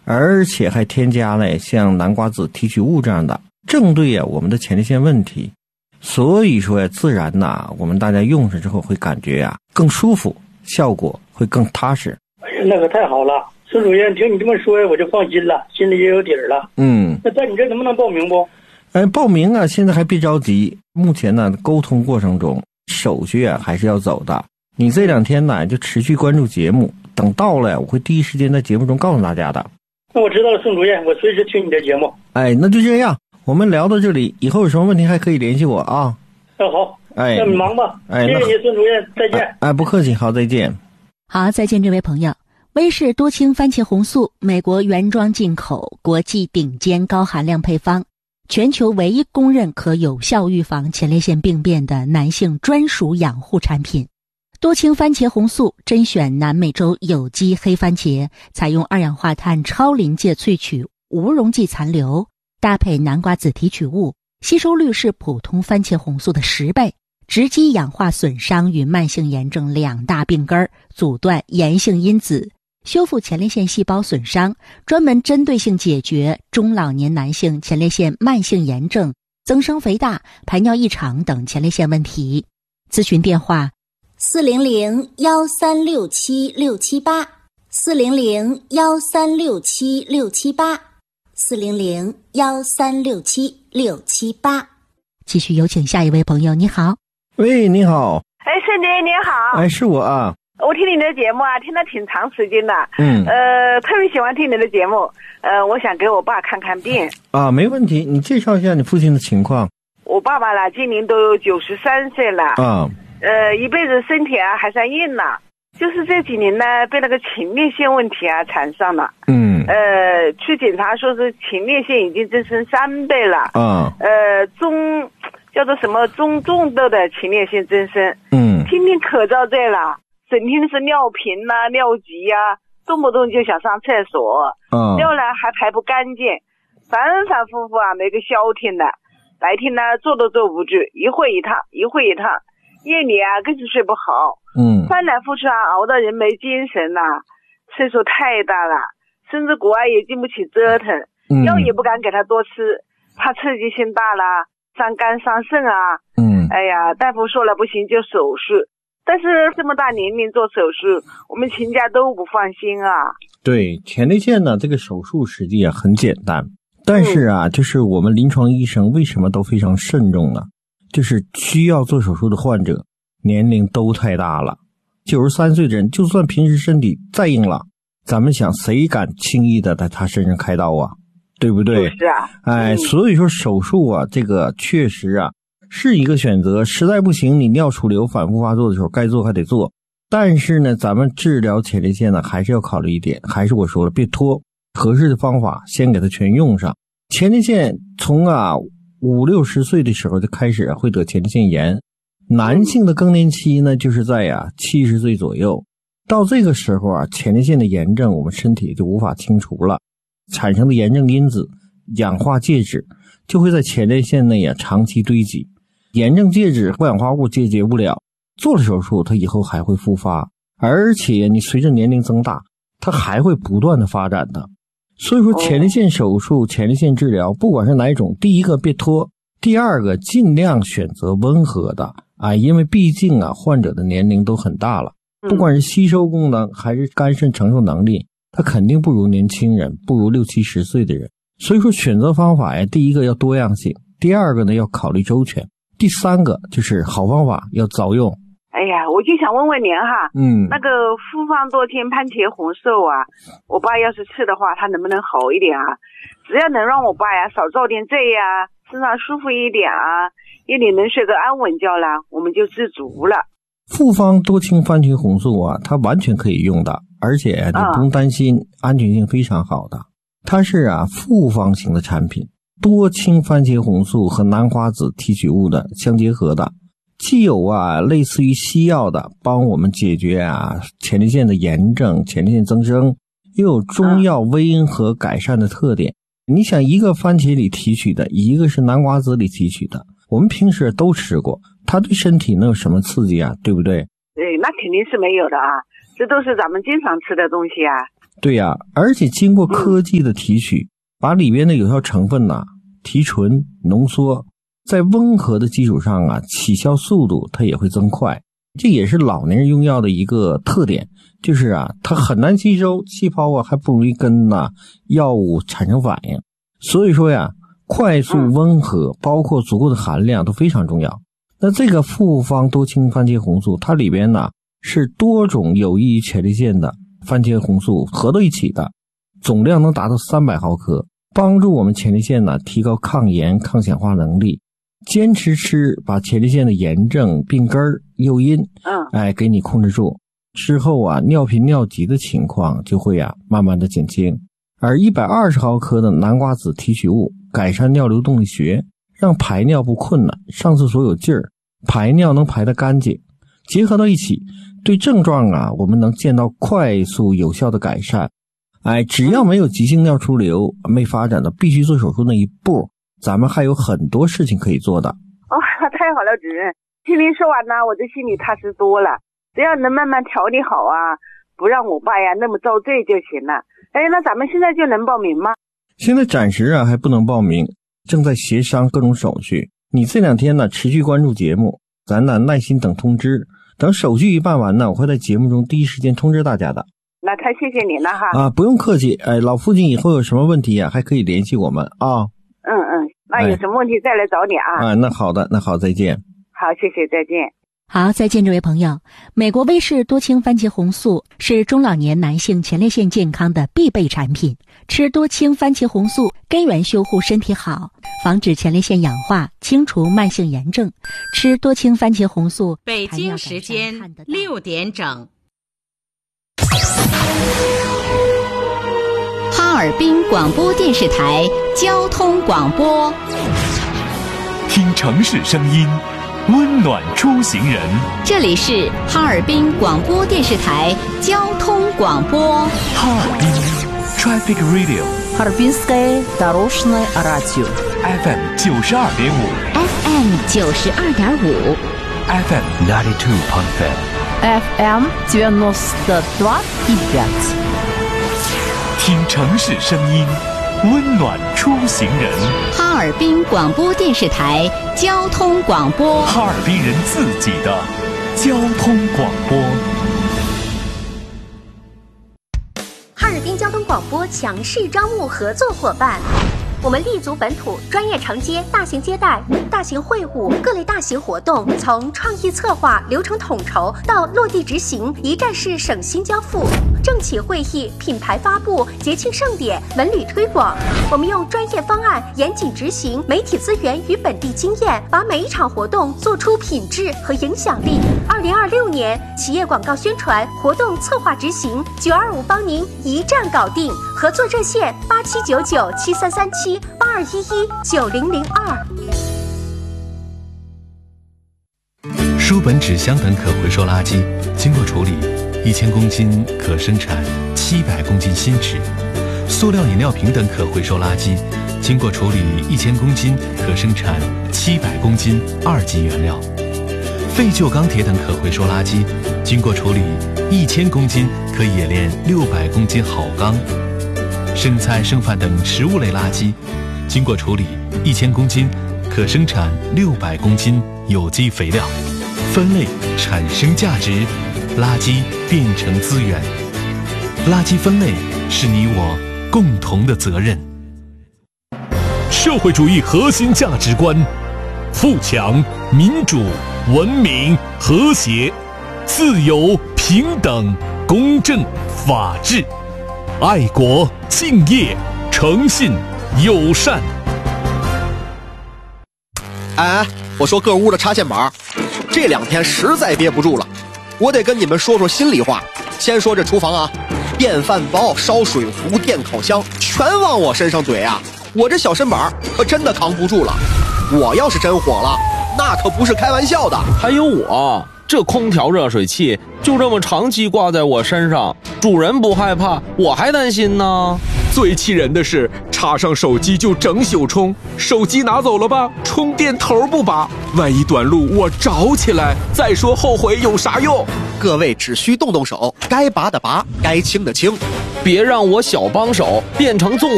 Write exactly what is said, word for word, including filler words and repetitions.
而且还添加了像南瓜子提取物这样的，正对呀我们的前列腺问题。所以说呀，自然呐，我们大家用上之后会感觉呀更舒服，效果会更踏实。 哎呀，那可太好了，孙主任，听你这么说我就放心了，心里也有底儿了。 嗯， 那在你这能不能报名不？ 哎，报名啊，现在还别着急，目前呢沟通过程中，手续啊还是要走的。你这两天呢就持续关注节目，等到了我会第一时间在节目中告诉大家的。 那我知道了，孙主任，我随时听你的节目。 哎，那就这样，我们聊到这里，以后有什么问题还可以联系我啊。 那好， 哎， 那你忙吧。 哎， 谢谢你，孙主任，再见。 哎，哎不客气，好，再见。 好，再见，这位朋友。威氏多氢番茄红素，美国原装进口，国际顶尖高含量配方，全球唯一公认可有效预防前列腺病变的男性专属养护产品。多氢番茄红素甄选南美洲有机黑番茄，采用二氧化碳超临界萃取无溶剂残留，搭配南瓜子提取物，吸收率是普通番茄红素的十倍，直击氧化损伤与慢性炎症两大病根，阻断炎性因子，修复前列腺细胞损伤，专门针对性解决中老年男性前列腺慢性炎症、增生肥大、排尿异常等前列腺问题。咨询电话四零零幺三六七六七八，四零零幺三六七六七八，四零零幺三六七六七八。 继续有请下一位朋友，你好。 喂，你好。 哎，孙姐你好。 哎，是我啊。 我听你的节目啊，听了挺长时间的。 嗯。 呃，特别喜欢听你的节目。呃，我想给我爸看看病。 啊，没问题，你介绍一下你父亲的情况。 我爸爸啦，今年都九十三岁了。 啊。 呃，一辈子身体啊还算硬呢，就是这几年呢被那个前列腺问题啊缠上了。 嗯。 呃，去检查说是前列腺已经增生三倍了。 啊。 呃，中叫做什么中重度的前列腺增生。 嗯。 天天可遭罪了，整天是尿频呐、啊、尿急呀、啊，动不动就想上厕所。 啊。 尿呢还排不干净，反反复复啊没个消停的。白天呢坐都坐不住，一会一趟一会一趟。夜里啊更是睡不好， 嗯，翻来覆去啊，熬得人没精神呐、啊，岁数太大了，甚至国外也经不起折腾， 嗯、 药也不敢给他多吃，怕刺激性大了，伤肝伤肾啊， 嗯， 哎呀，大夫说了不行就手术，但是这么大年龄做手术，我们全家都不放心啊。 对，前列腺呢，这个手术实际啊很简单，但是啊，嗯、就是我们临床医生为什么都非常慎重呢？就是需要做手术的患者年龄都太大了，九十三岁的人就算平时身体再硬朗，咱们想谁敢轻易的在他身上开刀啊，对不对？ 是啊。 哎、嗯，所以说手术啊这个确实啊是一个选择，实在不行你尿储留反复发作的时候该做还得做，但是呢咱们治疗前列腺呢还是要考虑一点，还是我说了别拖，合适的方法先给它全用上。前列腺从啊五六十岁的时候就开始会得前列腺炎，男性的更年期呢就是在呀、啊、七十岁左右，到这个时候啊前列腺的炎症我们身体就无法清除了，产生的炎症因子氧化介质就会在前列腺内啊长期堆积，炎症介质或氧化物解决不了，做了手术它以后还会复发，而且你随着年龄增大它还会不断的发展的。所以说前列腺手术、前列腺治疗不管是哪一种，第一个别拖，第二个尽量选择温和的啊，因为毕竟啊患者的年龄都很大了，不管是吸收功能还是肝肾承受能力，他肯定不如年轻人，不如六七十岁的人。所以说选择方法呀，第一个要多样性，第二个呢要考虑周全，第三个就是好方法要早用。 哎呀，我就想问问您哈， 嗯， 那个复方多氢番茄红素啊，我爸要是吃的话，他能不能好一点啊？只要能让我爸呀少遭点罪呀，身上舒服一点啊，夜里能睡个安稳觉啦，我们就知足了。 复方多氢番茄红素啊，它完全可以用的，而且你不用担心，安全性非常好的。它是啊复方型的产品，多氢番茄红素和南瓜子提取物的相结合的。既有啊类似于西药的帮我们解决啊前列腺的炎症、前列腺增生，又有中药温和改善的特点。你想一个番茄里提取的，一个是南瓜子里提取的，我们平时都吃过，它对身体能有什么刺激啊，对不对？ 对，那肯定是没有的啊，这都是咱们经常吃的东西啊。 对呀、啊，而且经过科技的提取，嗯、把里边的有效成分呐提纯浓缩，在温和的基础上啊，起效速度它也会增快。这也是老年人用药的一个特点，就是啊，它很难吸收，细胞啊还不容易跟呐药物产生反应。所以说呀，快速温和，包括足够的含量都非常重要。那这个复方多氢番茄红素，它里边呢是多种有益于前列腺的番茄红素合到一起的，总量能达到三百毫克，帮助我们前列腺呢提高抗炎抗氧化能力。坚持吃，把前列腺的炎症、病根儿、诱因，嗯，哎，给你控制住之后啊，尿频尿急的情况就会啊慢慢的减轻。而一百二十毫克的南瓜子提取物，改善尿流动力学，让排尿不困难，上厕所有劲儿，排尿能排得干净。结合到一起，对症状啊，我们能见到快速有效的改善。哎，只要没有急性尿出流，没发展到必须做手术那一步，咱们还有很多事情可以做的。 哦，太好了，主任，听您说完呢，我这心里踏实多了。只要能慢慢调理好啊，不让我爸呀那么遭罪就行了。哎，那咱们现在就能报名吗？ 现在暂时啊还不能报名，正在协商各种手续。你这两天呢持续关注节目，咱呢耐心等通知。等手续一办完呢，我会在节目中第一时间通知大家的。 那太谢谢您了哈。 啊，不用客气。哎，老父亲以后有什么问题啊，还可以联系我们啊。 嗯嗯，那有什么问题再来找你啊。 啊，那好的，那好，再见。 好，谢谢，再见。 好，再见，这位朋友。美国威氏多氢番茄红素是中老年男性前列腺健康的必备产品。吃多氢番茄红素，根源修护身体好，防止前列腺氧化，清除慢性炎症。吃多氢番茄红素。 北京时间六点整。 哈尔滨广播电视台交通广播， 听城市声音，温暖出行人。 这里是哈尔滨广播电视台交通广播。 哈尔滨 Traffic Radio， Харбинское дорожное радио F M 九十二点五 F M 九十二点五 F M ninety two point five F M девяносто два и пять。 听城市声音，温暖出行人。 哈尔滨广播电视台交通广播， 哈尔滨人自己的交通广播。 哈尔滨交通广播强势招募合作伙伴。我们立足本土，专业承接大型接待、大型会晤、各类大型活动，从创意策划、流程统筹到落地执行，一站式省心交付。政企会议、品牌发布、节庆盛典、文旅推广，我们用专业方案严谨执行，媒体资源与本地经验，把每一场活动做出品质和影响力。二零二六年企业广告宣传活动策划执行，九二五帮您一站搞定。合作热线八七九九七三三七八二一一九零零二。 书本、纸箱等可回收垃圾经过处理，一千公斤可生产七百公斤新纸；塑料饮料瓶等可回收垃圾经过处理，一千公斤可生产七百公斤二级原料；废旧钢铁等可回收垃圾经过处理，一千公斤可冶炼六百公斤好钢；生菜、剩饭等食物类垃圾经过处理，一千公斤可生产六百公斤有机肥料。分类产生价值，垃圾变成资源。垃圾分类是你我共同的责任。 社会主义核心价值观：富强、民主、文明、和谐、自由、平等、公正、法治、爱国、敬业、诚信、友善。 哎，我说各屋的插线板，这两天实在憋不住了，我得跟你们说说心里话。先说这厨房啊，电饭煲、烧水壶、电烤箱全往我身上怼啊，我这小身板可真的扛不住了。我要是真火了，那可不是开玩笑的。 还有我这空调热水器就这么长期挂在我身上，主人不害怕，我还担心呢。 最气人的是，插上手机就整宿充，手机拿走了吧，充电头不拔，万一短路我着起来，再说后悔有啥用？ 各位只需动动手，该拔的拔，该清的清， 别让我小帮手变成纵